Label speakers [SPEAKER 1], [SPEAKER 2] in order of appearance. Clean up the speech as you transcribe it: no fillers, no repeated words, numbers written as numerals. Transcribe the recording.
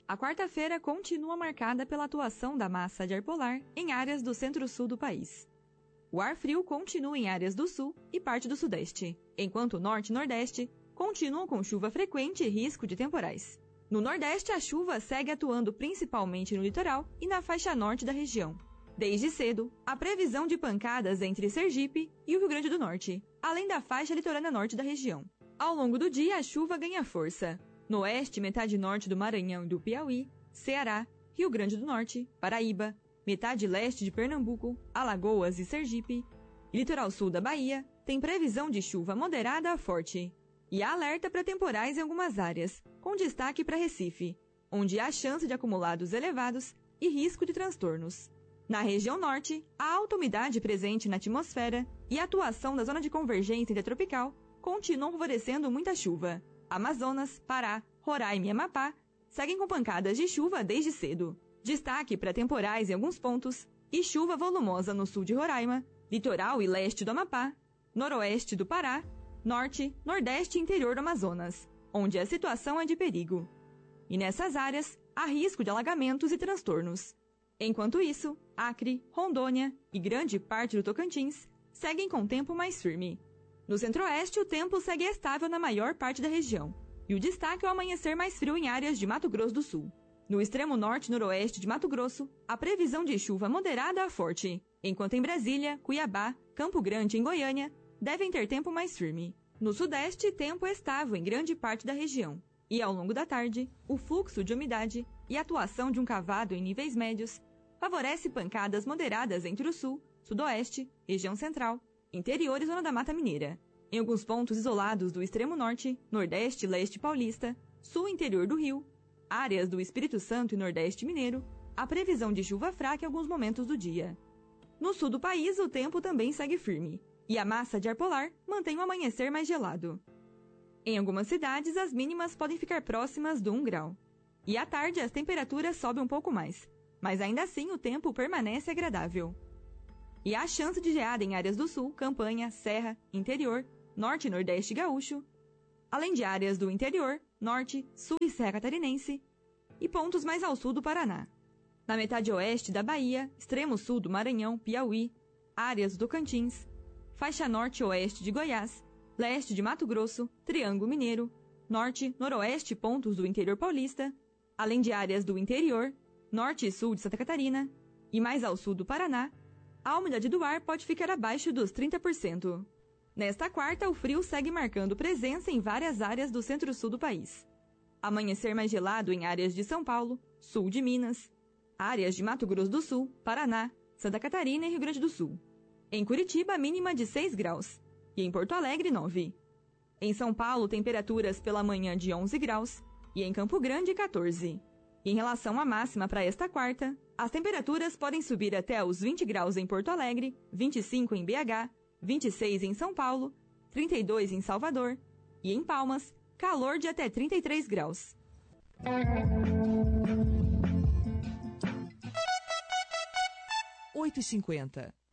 [SPEAKER 1] A quarta-feira continua marcada pela atuação da massa de ar polar em áreas do centro-sul do país. O ar frio continua em áreas do sul e parte do sudeste, enquanto o norte e nordeste continuam com chuva frequente e risco de temporais. No nordeste, a chuva segue atuando principalmente no litoral e na faixa norte da região. Desde cedo, há previsão de pancadas entre Sergipe e o Rio Grande do Norte, além da faixa litorânea norte da região. Ao longo do dia, a chuva ganha força. No oeste, metade norte do Maranhão e do Piauí, Ceará, Rio Grande do Norte, Paraíba, metade leste de Pernambuco, Alagoas e Sergipe, e litoral sul da Bahia, tem previsão de chuva moderada a forte. E há alerta para temporais em algumas áreas, com destaque para Recife, onde há chance de acumulados elevados e risco de transtornos. Na região norte, a alta umidade presente na atmosfera e a atuação da zona de convergência intertropical continuam favorecendo muita chuva. Amazonas, Pará, Roraima e Amapá seguem com pancadas de chuva desde cedo. Destaque para temporais em alguns pontos e chuva volumosa no sul de Roraima, litoral e leste do Amapá, noroeste do Pará, norte, nordeste e interior do Amazonas, onde a situação é de perigo. E nessas áreas, há risco de alagamentos e transtornos. Enquanto isso, Acre, Rondônia e grande parte do Tocantins seguem com tempo mais firme. No centro-oeste, o tempo segue estável na maior parte da região, e o destaque é o amanhecer mais frio em áreas de Mato Grosso do Sul. No extremo norte e noroeste de Mato Grosso, a previsão de chuva moderada a forte, enquanto em Brasília, Cuiabá, Campo Grande e em Goiânia devem ter tempo mais firme. No sudeste, tempo estável em grande parte da região, e ao longo da tarde, o fluxo de umidade e a atuação de um cavado em níveis médios favorece pancadas moderadas entre o sul, sudoeste, região central, interior e zona da Mata Mineira. Em alguns pontos isolados do extremo norte, nordeste e leste paulista, sul e interior do Rio, áreas do Espírito Santo e nordeste mineiro, há previsão de chuva fraca em alguns momentos do dia. No sul do país, o tempo também segue firme, e a massa de ar polar mantém o amanhecer mais gelado. Em algumas cidades, as mínimas podem ficar próximas do 1 grau. E à tarde, as temperaturas sobem um pouco mais, mas ainda assim o tempo permanece agradável. E há chance de geada em áreas do sul, Campanha, Serra, Interior, Norte e Nordeste Gaúcho, além de áreas do interior, Norte, Sul e Serra Catarinense, e pontos mais ao sul do Paraná. Na metade oeste da Bahia, extremo sul do Maranhão, Piauí, áreas do Tocantins, faixa norte e oeste de Goiás, leste de Mato Grosso, Triângulo Mineiro, norte, noroeste e pontos do interior paulista, além de áreas do interior, norte e sul de Santa Catarina, e mais ao sul do Paraná, a umidade do ar pode ficar abaixo dos 30%. Nesta quarta, o frio segue marcando presença em várias áreas do centro-sul do país. Amanhecer mais gelado em áreas de São Paulo, sul de Minas, áreas de Mato Grosso do Sul, Paraná, Santa Catarina e Rio Grande do Sul. Em Curitiba, mínima de 6 graus, e em Porto Alegre, 9. Em São Paulo, temperaturas pela manhã de 11 graus, e em Campo Grande, 14. E em relação à máxima para esta quarta, as temperaturas podem subir até os 20 graus em Porto Alegre, 25 em BH, 26 em São Paulo, 32 em Salvador e em Palmas, calor de até 33 graus.
[SPEAKER 2] 8h50.